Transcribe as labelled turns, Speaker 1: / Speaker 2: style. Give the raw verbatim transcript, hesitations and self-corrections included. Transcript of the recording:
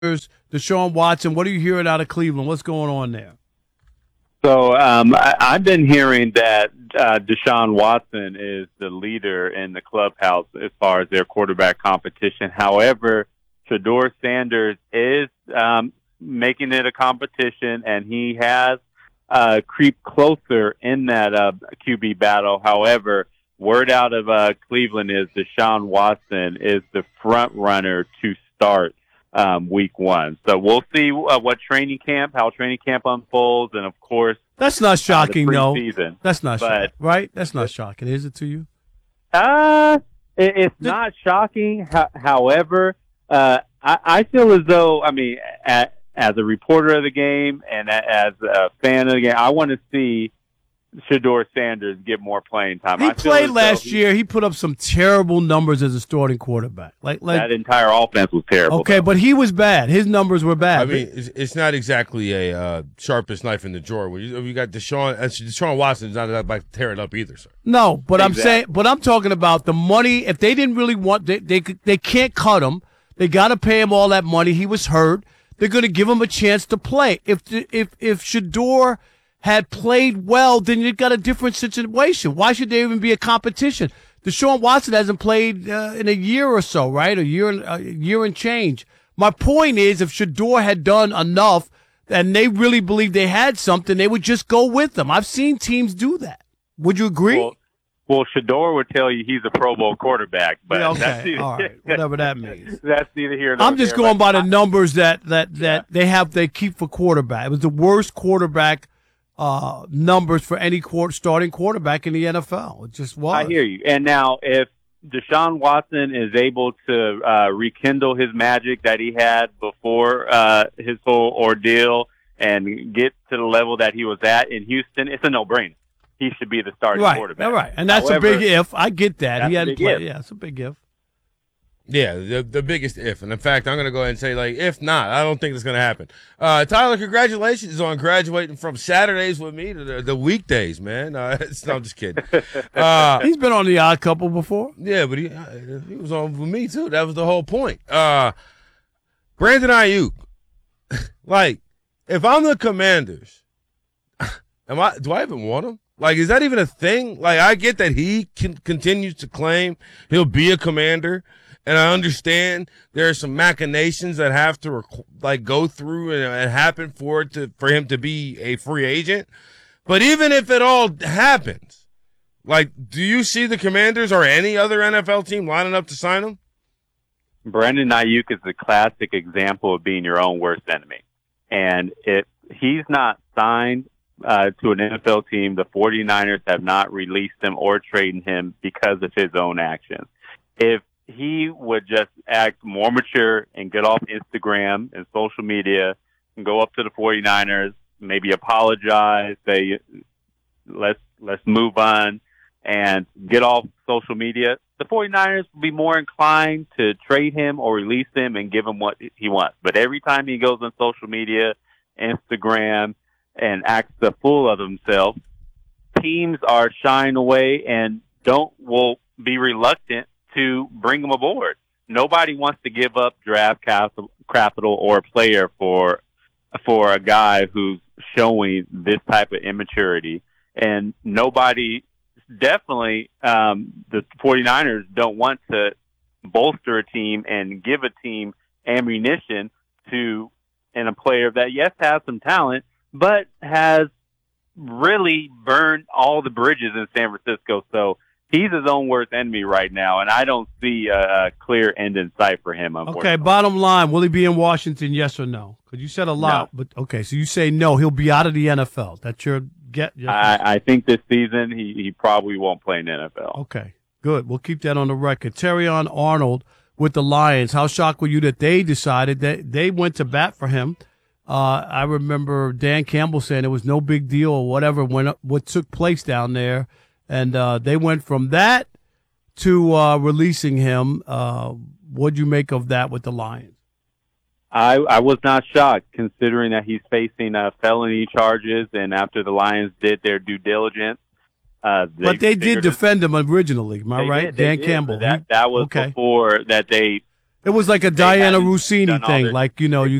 Speaker 1: Deshaun Watson. What are you hearing out of Cleveland? What's going on there?
Speaker 2: So um, I, I've been hearing that uh, Deshaun Watson is the leader in the clubhouse as far as their quarterback competition. However, Shedeur Sanders is um, making it a competition, and he has uh, creeped closer in that uh, Q B battle. However, word out of uh, Cleveland is Deshaun Watson is the front runner to start Um, week one. So we'll see uh, what training camp, how training camp unfolds, and of course,
Speaker 1: that's not shocking,
Speaker 2: uh,
Speaker 1: though.
Speaker 2: Season.
Speaker 1: That's not
Speaker 2: but,
Speaker 1: shocking, right? That's not shocking, is it to you?
Speaker 2: Uh, it, it's the, not shocking. Ho- however, uh, I, I feel as though, I mean, at, as a reporter of the game and a, as a fan of the game, I want to see Shedeur Sanders get more playing time.
Speaker 1: He
Speaker 2: I
Speaker 1: played last
Speaker 2: he,
Speaker 1: year. He put up some terrible numbers as a starting quarterback. Like, like
Speaker 2: that entire offense was terrible.
Speaker 1: Okay, though. But he was bad. His numbers were bad.
Speaker 3: I mean, it's, it's not exactly a uh, sharpest knife in the drawer. When you, you got Deshaun, uh, Deshaun Watson's not about to tear it up either, sir.
Speaker 1: No, but
Speaker 2: exactly.
Speaker 1: I'm saying, but I'm talking about the money. If they didn't really want, they they they can't cut him. They got to pay him all that money. He was hurt. They're going to give him a chance to play. If if if Shedeur had played well, then you've got a different situation. Why should there even be a competition? Deshaun Watson hasn't played uh, in a year or so, right? A year, and, a year and change. My point is, if Shedeur had done enough and they really believed they had something, they would just go with them. I've seen teams do that. Would you agree?
Speaker 2: Well, well Shedeur would tell you he's a Pro Bowl quarterback, but
Speaker 1: yeah, okay,
Speaker 2: that's either,
Speaker 1: all right, whatever that means.
Speaker 2: That's neither here nor
Speaker 1: I'm just
Speaker 2: there,
Speaker 1: going by the
Speaker 2: I,
Speaker 1: numbers that that that yeah. they have. They keep for quarterback. It was the worst quarterback Uh, numbers for any court, starting quarterback in the N F L. It just was.
Speaker 2: I hear you. And now, if Deshaun Watson is able to uh, rekindle his magic that he had before uh, his whole ordeal and get to the level that he was at in Houston, it's a no-brainer. He should be the starting
Speaker 1: right,
Speaker 2: quarterback.
Speaker 1: Right, and that's
Speaker 2: However,
Speaker 1: a big if. I get that. He hadn't played.
Speaker 2: If.
Speaker 1: Yeah, it's a big if.
Speaker 3: Yeah, the the biggest if. And in fact, I'm going to go ahead and say, like, if not, I don't think it's going to happen. Uh, Tyler, congratulations on graduating from Saturdays with me to the, the weekdays, man. Uh, no, I'm just kidding. Uh,
Speaker 1: He's been on The Odd Couple before.
Speaker 3: Yeah, but he he was on with me, too. That was the whole point. Uh, Brandon Ayuk, like, if I'm the Commanders, am I? do I even want him? Like, is that even a thing? Like, I get that he can, continues to claim he'll be a Commander. And I understand there are some machinations that have to like go through and, and happen for it to for him to be a free agent. But even if it all happens, like, do you see the Commanders or any other N F L team lining up to sign him?
Speaker 2: Brandon Ayuk is a classic example of being your own worst enemy. And if he's not signed uh, to an N F L team, the 49ers have not released him or traded him because of his own actions. If he would just act more mature and get off Instagram and social media and go up to the 49ers, maybe apologize, say, let's, let's move on and get off social media. The 49ers would be more inclined to trade him or release him and give him what he wants. But every time he goes on social media, Instagram, and acts a fool of himself, teams are shying away and don't, will be reluctant to bring him aboard. Nobody wants to give up draft capital or a player for for a guy who's showing this type of immaturity. And nobody, definitely, um, the 49ers don't want to bolster a team and give a team ammunition to and a player that, yes, has some talent, but has really burned all the bridges in San Francisco. So he's his own worst enemy right now, and I don't see a, a clear end in sight for him, unfortunately.
Speaker 1: Okay, bottom line, will he be in Washington, yes or no? Because you said a lot,
Speaker 2: no.
Speaker 1: but okay, so you say no, he'll be out of the N F L. That's your get? Yes
Speaker 2: I, I think this season he, he probably won't play in the N F L.
Speaker 1: Okay, good. We'll keep that on the record. Terrion Arnold with the Lions. How shocked were you that they decided that they went to bat for him? Uh, I remember Dan Campbell saying it was no big deal or whatever when what took place down there. And uh, they went from that to uh, releasing him. Uh, what'd you make of that with the Lions?
Speaker 2: I, I was not shocked, considering that he's facing uh, felony charges, and after the Lions did their due diligence. Uh, they
Speaker 1: but they did defend him originally, am I right?
Speaker 2: Did,
Speaker 1: Dan
Speaker 2: did,
Speaker 1: Campbell.
Speaker 2: That, that was
Speaker 1: okay.
Speaker 2: before that they
Speaker 1: It was like a Diana
Speaker 2: hadn't
Speaker 1: Rossini
Speaker 2: done all
Speaker 1: thing,
Speaker 2: their-
Speaker 1: like, you know, you